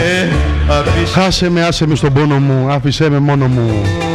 Άσε με στον πόνο μου, άφησέ με μόνο μου.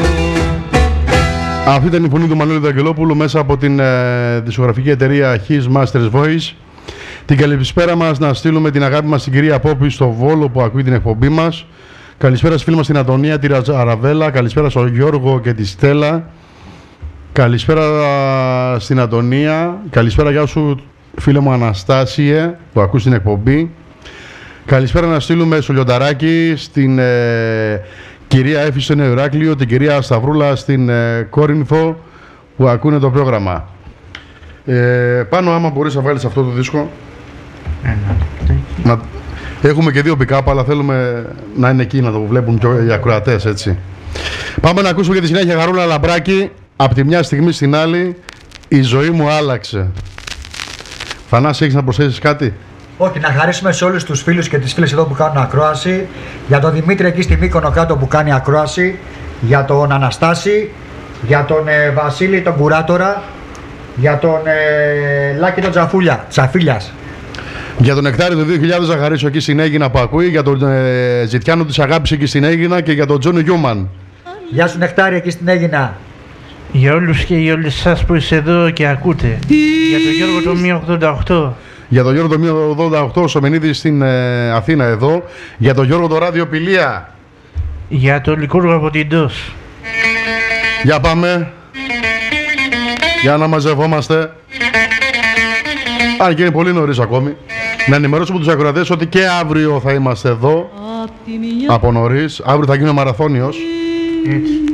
Αυτή ήταν η φωνή του Μανώλη Αγγελόπουλου μέσα από την δισκογραφική εταιρεία His Master's Voice. Την καλησπέρα μας να στείλουμε την αγάπη μας στην κυρία Πόπη στο Βόλο που ακούει την εκπομπή μας. Καλησπέρα στη φίλη μας την Αντωνία, τη Ραβέλα. Καλησπέρα στον Γιώργο και τη Στέλλα. Καλησπέρα στην Αντωνία. Καλησπέρα για σου φίλε μου Αναστάσιε που ακούς την εκπομπή. Καλησπέρα να στείλουμε στο Λιονταράκι, στην κυρία Έφη στο Νέο Ηράκλειο, την κυρία Σταυρούλα στην Κόρινθο που ακούνε το πρόγραμμα. Πάνω άμα μπορείς να βάλεις αυτό το δίσκο. Έχουμε και δύο pick-up, αλλά θέλουμε να είναι εκεί να το βλέπουν και οι ακροατές, έτσι. Πάμε να ακούσουμε και τη συνέχεια Χαρούλα Λαμπράκη. Από τη μια στιγμή στην άλλη η ζωή μου άλλαξε. Θανάση, έχεις να προσθέσεις κάτι? Όχι, να χαρίσουμε σε όλους τους φίλους και τις φίλες εδώ που κάνουν ακρόαση, για τον Δημήτρη εκεί στη Μύκονο κάτω που κάνει ακρόαση, για τον Αναστάση, για τον Βασίλη τον Κουράτορα, για τον Λάκη τον Τσαφίλιας. Για τον Νεκτάρι του 2000 να χαρίσω εκεί στην Έγινα που ακούει, για τον Ζητιάνο της Αγάπης εκεί στην Έγινα και για τον Τζόνι Γιούμαν. Γεια σου Νεκτάρι εκεί στην Έγινα. Για όλους και για όλες εσάς που είστε εδώ και ακούτε. Για τον Γιώργο το 188. Για τον Γιώργο το 188 Σομενίδη στην Αθήνα εδώ. Για τον Γιώργο το Ράδιο Πηλία. Για τον Λικούργο από την ΤΟΣ. Για πάμε. Για να μαζευόμαστε. Αν και είναι πολύ νωρίς ακόμη. Να ενημερώσουμε τους ακροατές ότι και αύριο θα είμαστε εδώ. Από νωρίς. Αύριο θα γίνουμε μαραθώνιος. Έτσι.